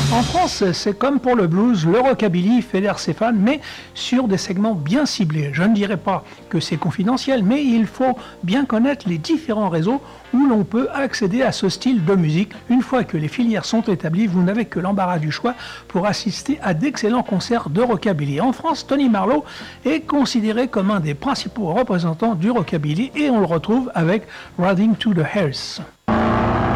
En France, c'est comme pour le blues, le rockabilly fédère ses fans, mais sur des segments bien ciblés. Je ne dirais pas que c'est confidentiel, mais il faut bien connaître les différents réseaux où l'on peut accéder à ce style de musique. Une fois que les filières sont établies, vous n'avez que l'embarras du choix pour assister à d'excellents concerts de rockabilly. En France, Tony Marlowe est considéré comme un des principaux représentants du rockabilly et on le retrouve avec Riding to the Hearse.